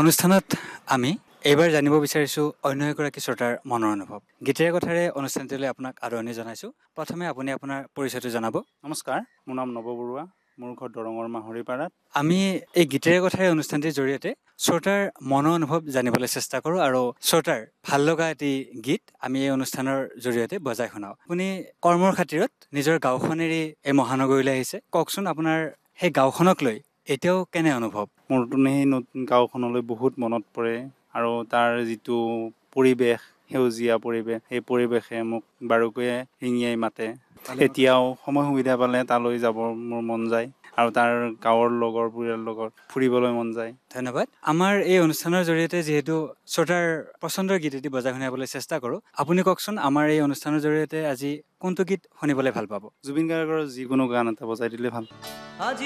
অনুষ্ঠানত আমি এইবাৰ জানিব বিচাৰিছোঁ অন্য এগৰাকী শ্ৰোতাৰ মনৰ অনুভৱ। গীতেৰে কথাৰে অনুষ্ঠানটিলৈ আপোনাক আদৰণি জনাইছোঁ। প্ৰথমে আপুনি আপোনাৰ পৰিচয়টো জনাব। নমস্কাৰ, মোৰ নাম নৱ বৰুৱা। মোৰ ঘৰ দৰঙৰ মাহৰিপাৰাত। আমি এই গীতেৰে কথাৰে অনুষ্ঠানটিৰ জৰিয়তে শ্ৰোতাৰ মনৰ অনুভৱ জানিবলৈ চেষ্টা কৰোঁ আৰু শ্ৰোতাৰ ভাল লগা এটি গীত আমি এই অনুষ্ঠানৰ জৰিয়তে বজাই শুনাওঁ। আপুনি কৰ্মৰ খাতিৰত নিজৰ গাঁওখন এৰি এই মহানগৰীলৈ আহিছে। কওকচোন আপোনাৰ সেই গাঁওখনক লৈ এতিয়াও কেনে অনুভৱ? মোৰতো সেই নতুন গাঁওখনলৈ বহুত মনত পৰে আৰু তাৰ যিটো পৰিৱেশ, সেউজীয়া পৰিৱেশ, সেই পৰিৱেশে মোক বাৰুকৈয়ে ৰিঙিয়াই মাতে। এতিয়াও সময় সুবিধা পালে তালৈ যাব মোৰ মন যায় আৰু তাৰ গাঁৱৰ লগৰবোৰৰ লগত ফুৰিবলৈ মন যায়। ধন্যবাদ। আমাৰ এই অনুষ্ঠানৰ জৰিয়তে যিহেতু শ্ৰোতাৰ পচন্দৰ গীত এটি বজাই শুনাবলৈ চেষ্টা কৰোঁ, আপুনি কওকচোন আমাৰ এই অনুষ্ঠানৰ জৰিয়তে আজি কোনটো গীত শুনিবলৈ ভাল পাব? জুবিন গাৰ্গৰ যিকোনো গান এটা বজাই দিলে ভাল।